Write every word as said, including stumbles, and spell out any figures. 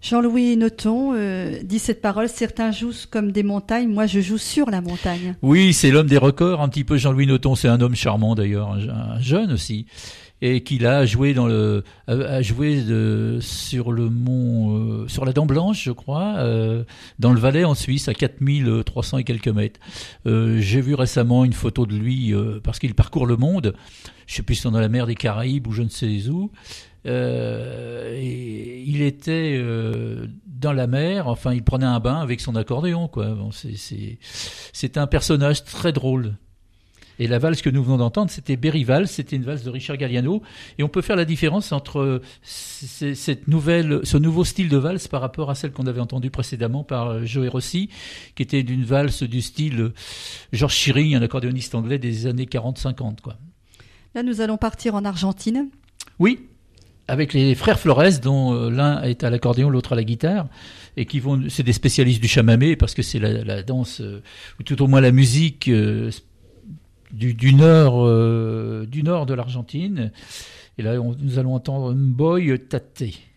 Jean-Louis Noton euh, dit cette parole, certains jouent comme des montagnes, moi je joue sur la montagne. Oui, c'est l'homme des records, un petit peu Jean-Louis Noton, c'est un homme charmant d'ailleurs, un, un jeune aussi, et qu'il a joué dans le, a, a joué de, sur le mont, euh, sur la Dent Blanche, je crois, euh, dans le Valais en Suisse, à quatre mille trois cents et quelques mètres. Euh, j'ai vu récemment une photo de lui euh, parce qu'il parcourt le monde. Je sais plus si c'est dans la mer des Caraïbes ou je ne sais où. Euh, et il était euh, dans la mer, enfin il prenait un bain avec son accordéon, quoi. Bon, c'est, c'est, c'est un personnage très drôle. Et la valse que nous venons d'entendre, c'était Berry Valse, c'était une valse de Richard Galliano. Et on peut faire la différence entre cette nouvelle, ce nouveau style de valse par rapport à celle qu'on avait entendue précédemment par Joe Rossi, qui était d'une valse du style George Shearing, un accordéoniste anglais des années quarante cinquante, quoi. Là, nous allons partir en Argentine. Oui. Avec les frères Flores, dont l'un est à l'accordéon, l'autre à la guitare, et qui vont, c'est des spécialistes du chamamé, parce que c'est la, la danse, ou tout au moins la musique euh, du, du nord, euh, du nord de l'Argentine. Et là, on, nous allons entendre Mboy Tate.